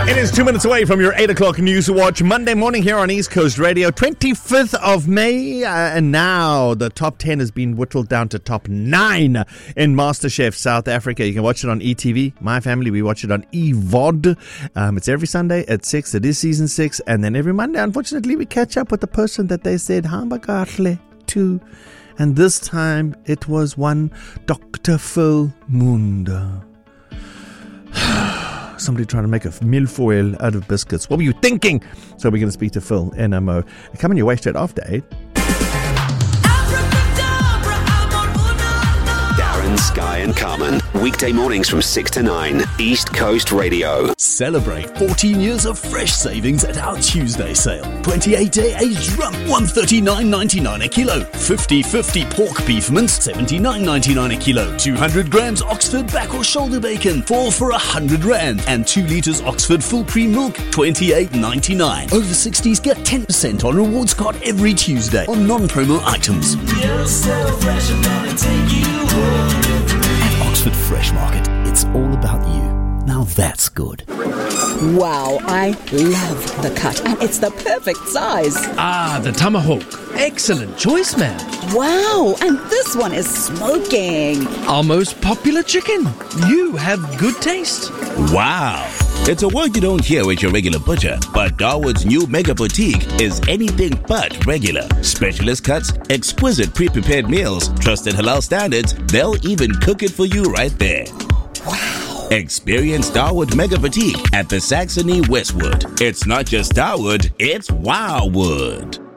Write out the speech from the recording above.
It is 2 minutes away from your 8 o'clock news watch Monday morning here on East Coast Radio, 25th of May. And now the top 10 has been whittled down to top 9 in MasterChef South Africa. You can watch it on ETV. My family, we watch it on EVOD. It's every Sunday at 6. It is season 6. And then every Monday, unfortunately, we catch up with the person that they said Hamba Kahle to. And this time it was one Dr. Phil Munda. Somebody trying to make a milfoil out of biscuits. What were you thinking? So we're going to speak to Phil, NMO. Coming your way straight after 8. Darren, Sky and Carmen. Weekday mornings from 6 to 9. East Coast Radio. Celebrate 14 years of fresh savings at our Tuesday sale. 28-day aged rump, $139.99 a kilo. 50/50 pork beef mince, $79.99 a kilo. 200 grams Oxford back or shoulder bacon, 4 for R100. And 2 litres Oxford full cream milk, $28.99. Over 60s get 10% on rewards card every Tuesday on non-promo items. You're so fresh, I'm gonna take you home. At Oxford Fresh Market, it's all about you. Now that's good. Wow, I love the cut, and it's the perfect size. Ah, the tomahawk. Excellent choice, ma'am. Wow, and this one is smoking. Our most popular chicken. You have good taste. Wow. It's a word you don't hear at your regular butcher, but Darwood's new Mega Boutique is anything but regular. Specialist cuts, exquisite pre-prepared meals, trusted halal standards, they'll even cook it for you right there. Wow. Experience Darwood Mega Boutique at the Saxony Westwood. It's not just Darwood, it's Wowwood.